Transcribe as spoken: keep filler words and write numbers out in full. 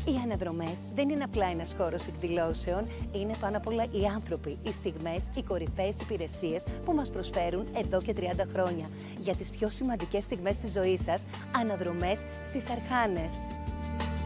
Οι αναδρομές δεν είναι απλά ένας χώρος εκδηλώσεων, είναι πάνω απ' όλα οι άνθρωποι, οι στιγμές, οι κορυφαίες υπηρεσίες που μας προσφέρουν εδώ και τριάντα χρόνια. Για τις πιο σημαντικές στιγμές της ζωής σας, αναδρομές στις Αρχάνες.